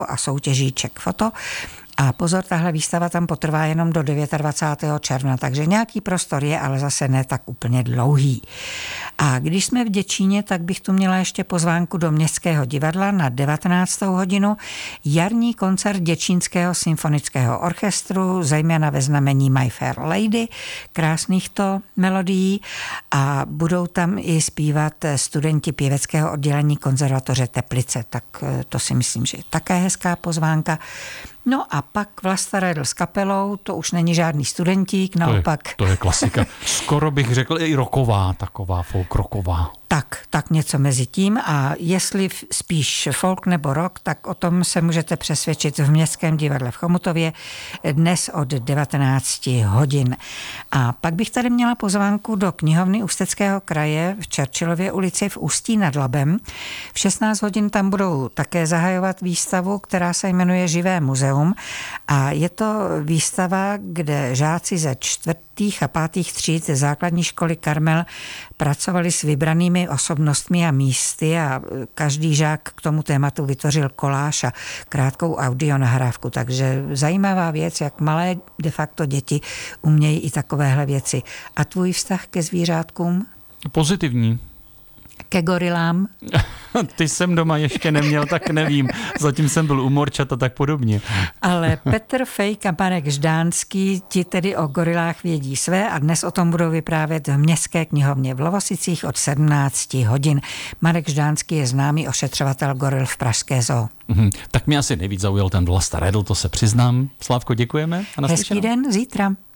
a soutěžíček foto. A pozor, tahle výstava tam potrvá jenom do 29. června, takže nějaký prostor je, ale zase ne tak úplně dlouhý. A když jsme v Děčíně, tak bych tu měla ještě pozvánku do Městského divadla na 19. hodinu. Jarní koncert Děčínského symfonického orchestru, zejména ve znamení My Fair Lady, krásných to melodií, a budou tam i zpívat studenti pěveckého oddělení konzervatoře Teplice, tak to si myslím, že je také hezká pozvánka. No a pak Vlasta Redl s kapelou, to už není žádný studentík, naopak. To je klasika. Skoro bych řekl i rocková, taková folk rocková. Tak něco mezi tím, a jestli spíš folk nebo rock, tak o tom se můžete přesvědčit v Městském divadle v Chomutově dnes od 19 hodin. A pak bych tady měla pozvánku do knihovny Ústeckého kraje v Churchillově ulici v Ústí nad Labem. V 16 hodin tam budou také zahajovat výstavu, která se jmenuje Živé muzeum, a je to výstava, kde žáci ze 4. a 5. tříd základní školy Karmel pracovali s vybranými osobnostmi a místy a každý žák k tomu tématu vytvořil koláž a krátkou audionahrávku. Takže zajímavá věc, jak malé de facto děti umějí i takovéhle věci. A tvůj vztah ke zvířátkům? Pozitivní. Ke gorilám? Ty jsem doma ještě neměl, tak nevím. Zatím jsem byl u morčat a tak podobně. Ale Petr Fejk a Marek Ždánský ti tedy o gorilách vědí své a dnes o tom budou vyprávět v Městské knihovně v Lovosicích od 17 hodin. Marek Ždánský je známý ošetřovatel goril v pražské zoo. Tak mě asi nejvíc zaujal ten Vlasta Redl, to se přiznám. Slávko, děkujeme a naslyšenou. Hezký den, zítra.